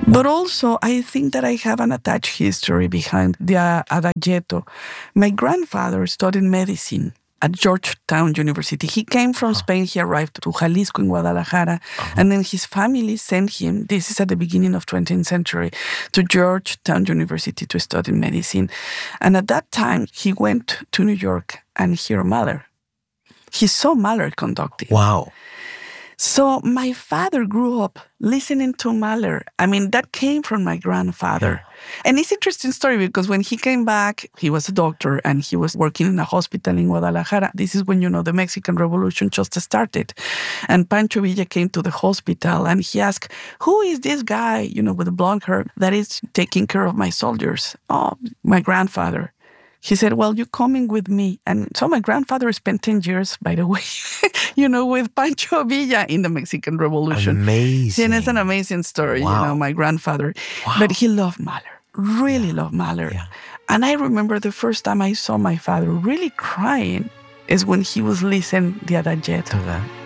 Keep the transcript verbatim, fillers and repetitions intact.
But also, I think that I have an attached history behind the uh, Adagietto. My grandfather studied medicine at Georgetown University. He came from Spain. He arrived to Jalisco in Guadalajara. Uh-huh. And then his family sent him, this is at the beginning of twentieth century, to Georgetown University to study medicine. And at that time, he went to New York and heard Mahler. He saw Mahler conducting. Wow. So my father grew up listening to Mahler. I mean, that came from my grandfather. Yeah. And it's an interesting story because when he came back, he was a doctor and he was working in a hospital in Guadalajara. This is when, you know, the Mexican Revolution just started. And Pancho Villa came to the hospital and he asked, who is this guy, you know, with the blonde hair that is taking care of my soldiers? Oh, my grandfather. He said, well, you're coming with me. And so my grandfather spent ten years, by the way, you know, with Pancho Villa in the Mexican Revolution. Amazing. And it's an amazing story, Wow. you know, my grandfather. Wow. But he loved Mahler, really Yeah. loved Mahler. Yeah. And I remember the first time I saw my father really crying is when he was listening the Adagietto. To that.